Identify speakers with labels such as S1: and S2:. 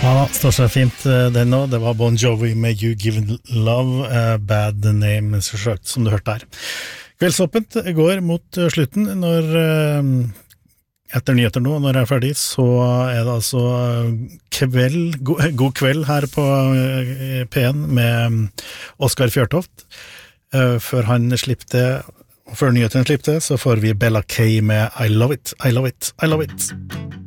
S1: Ja, står seg fint den nå. Det var Bon Jovi med You Give Love, Bad Name, selvsagt, som du hørte her. Kveldsåpent går mot slutten. Når etter nyheter nå, når jeg er ferdig, så er det altså god kveld her på P1 med Oskar Fjørtoft. Før han slipper det, og før nyhetene slipper det, så får vi Bella K med I Love It, I Love It, I Love It.